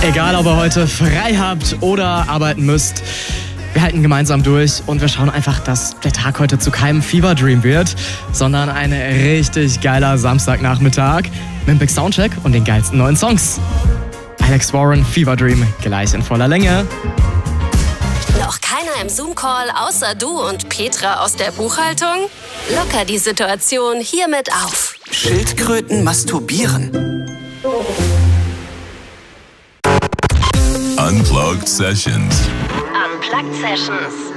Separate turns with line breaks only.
Egal, ob ihr heute frei habt oder arbeiten müsst, wir halten gemeinsam durch und wir schauen einfach, dass der Tag heute zu keinem Fever Dream wird, sondern ein richtig geiler Samstagnachmittag mit dem Big Soundcheck und den geilsten neuen Songs. Alex Warren, Fever Dream, gleich in voller Länge.
Noch keiner im Zoom-Call außer du und Petra aus der Buchhaltung? Locker die Situation hiermit auf.
Schildkröten masturbieren.
Unplugged Sessions.
Unplugged Sessions.